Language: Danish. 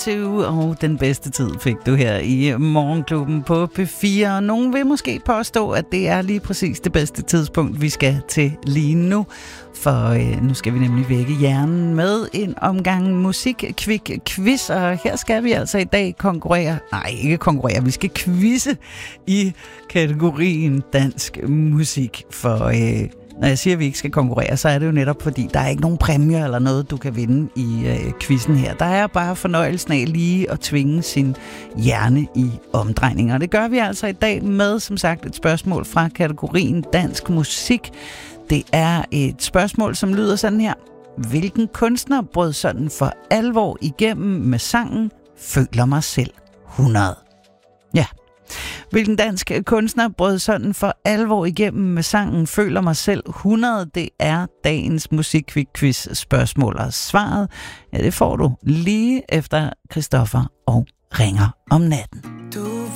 U2, og den bedste tid fik du her i Morgenklubben på P4. Og nogen vil måske påstå, at det er lige præcis det bedste tidspunkt, vi skal til lige nu. For nu skal vi nemlig vække hjernen med en omgang musik-quiz, og her skal vi altså i dag vi skal quizze i kategorien dansk musik. For når jeg siger, at vi ikke skal konkurrere, så er det jo netop fordi, der er ikke nogen præmier eller noget, du kan vinde i quizzen her. Der er bare fornøjelsen af lige at tvinge sin hjerne i omdrejninger. Og det gør vi altså i dag med, som sagt, et spørgsmål fra kategorien dansk musik. Det er et spørgsmål, som lyder sådan her. Hvilken kunstner brød sådan for alvor igennem med sangen Føler mig selv 100? Ja. Hvilken dansk kunstner brød sådan for alvor igennem med sangen Føler mig selv 100? Det er dagens musikquiz spørgsmål, og svaret, ja, det får du lige efter Christoffer og Ringer om natten.